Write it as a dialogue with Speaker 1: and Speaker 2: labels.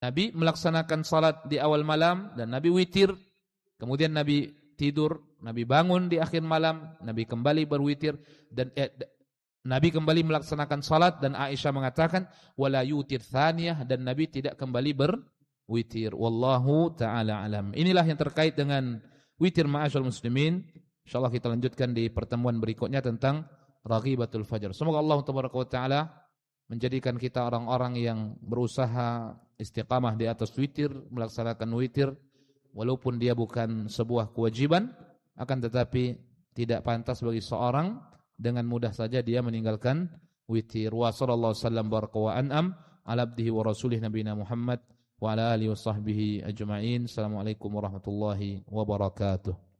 Speaker 1: Nabi melaksanakan salat di awal malam dan Nabi witir. Kemudian Nabi tidur, Nabi bangun di akhir malam, Nabi kembali berwitir dan Nabi kembali melaksanakan salat dan Aisyah mengatakan wala yutir tsaniyah dan Nabi tidak kembali berwitir. Wallahu taala alam. Inilah yang terkait dengan witir ma'asyiral muslimin. Insyaallah kita lanjutkan di pertemuan berikutnya tentang Raghibatul Fajr. Semoga Allah tabaraka wa taala menjadikan kita orang-orang yang berusaha istiqamah di atas witir, melaksanakan witir walaupun dia bukan sebuah kewajiban, akan tetapi tidak pantas bagi seorang dengan mudah saja dia meninggalkan witir. Wa sallallahu sallam baraka wa an'am ala abdihi wa rasulih nabiyina Muhammad wa ala alihi wa sahbihi ajma'in. Assalamualaikum warahmatullahi wabarakatuh.